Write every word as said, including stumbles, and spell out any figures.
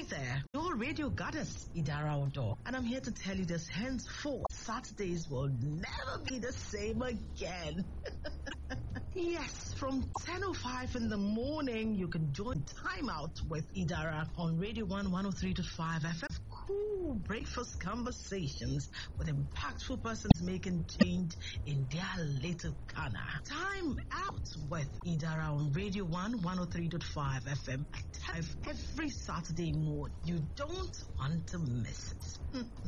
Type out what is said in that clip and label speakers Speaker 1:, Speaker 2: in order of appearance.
Speaker 1: there, your radio goddess, Idara Odo, and I'm here to tell you this henceforth, Saturdays will never be the same again. Yes, from ten oh five in the morning, you can join Time Out with Idara on Radio one one oh three point five F M. Cool breakfast conversations with impactful persons making change in their little corner. Time Out with Idara on Radio one one oh three point five F M at every Saturday morning. You don't want to miss it.